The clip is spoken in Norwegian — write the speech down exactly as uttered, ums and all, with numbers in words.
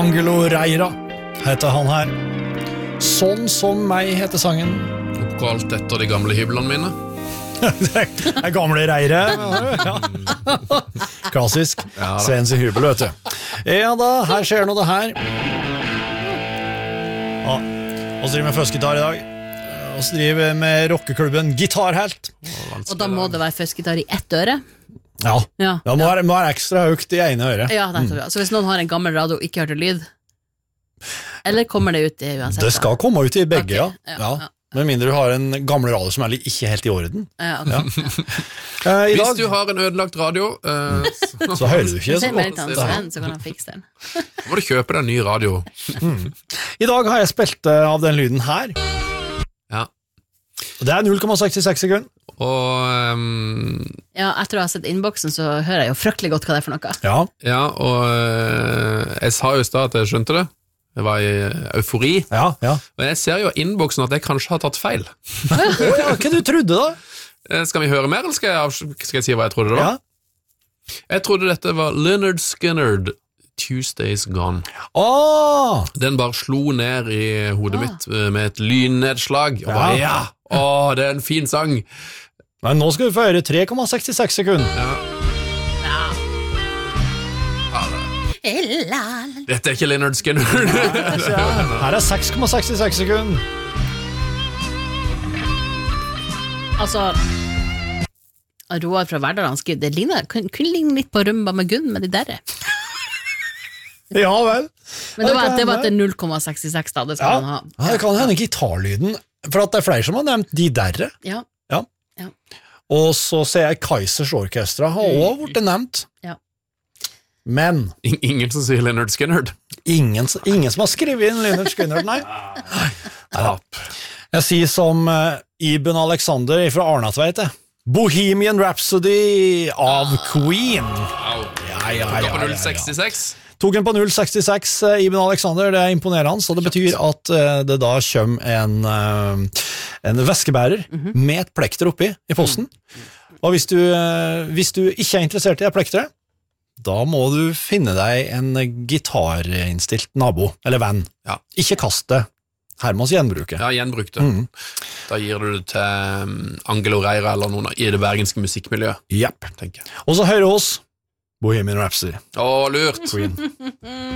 Angelo Reira heter han her. Sånn som meg heter sangen. Oppkalt etter de gamle hyblene mine. Det er gamle Reire. Ja. Klassisk. Ja, Svens i hybel, vet du. Ja da, her skjer noe det her. Ja, og så driver vi med fødselsgitar i dag. Og så driver vi med rockeklubben Gitarhelt. Og da må det være fødselsgitar i ett øre. Ja, Ja, det må være, må være ekstra høyt i ene øret. Ja, nettopp, ja. Så hvis noen har en gammel radio og ikke hørte lyd, eller kommer det ut i uansett? Det skal komme ut i begge, Ok, ja. ja, ja. ja. Med mindre du har en gammel radio som er litt ikke helt i orden. Ja, ok. Eh, I Hvis dag du har en ødelagt radio, eh, så så hører du ikke så Se mer til godt. han Sven, så kan han fikse den. må du kjøpe deg en ny radio. I dag har jeg spilt eh, av den lyden her. Ja. Og det er null komma sekstiseks sekunder. Og ehm, Ja, etter å ha sett innboksen så hører jeg jo fryktelig godt hva det er for noe. Ja, ja, og eh, jeg sa jo i stad at jeg skjønte det. Jeg var i eufori. ja, ja. Og jeg ser jo i innboksen at jeg kanskje har tatt feil. Å ja, hva du trodde da? Eh, Skal vi høre mer, eller skal jeg, avs- skal jeg si hva jeg trodde det var? Ja. Jeg trodde dette var Leonard Skinner, Tuesday's Gone. Åh, Den bare slo ned i hodet mitt eh, med et lynnedslag. Og bare, Ja. ja, å, det er en fin sang. men nå skal du få høre tre komma sekstiseks sekunder. Ja. Dette er ikke Leonard Skinner. Her er seks komma sekstiseks sekunder. Altså, Roar fra Verdal, han skriver, det ligner, kunne, kunne ligne litt på Rumba med Gunn med de derre. Ja vel. Men det var, kan det var hende. til null komma sekstiseks da, det skal han ha. Ja, det kan hende gitarlyden, for at det er flere som har nevnt de derre. Ja, Ja. ja. Og så ser jeg Kaisers Orkestra har også blitt nevnt. Ja. Men In- Ingen som sier Leonard Skinner. ingen, ingen som har skrevet inn Leonard Skinner, nei. Tap. Jeg sier som uh, Iben Alexander fra Arnatveit, jeg. Bohemian Rhapsody av Queen. Au. Ja, ja, Tok ja, på ja, null ja. sekstiseks. Tok den på null komma sekstiseks, uh, Iben Alexander, det er imponerende, så det betyr at uh, det da kommer en, uh, en veskebærer med et plekter oppi i posten. Og hvis du, uh, hvis du ikke er interessert i et plekter, da må du finne deg en gitarinnstilt nabo, eller venn. Ja. Ikke kast det. Her må vi gjenbruke. Ja, gjenbrukte. Mm. Da gir du det til um, Angelo Reira eller noen i det bergenske musikkmiljøet, Japp. tenker jeg. Og så hører oss Bohemian Rhapsody. Å, lurt! Queen.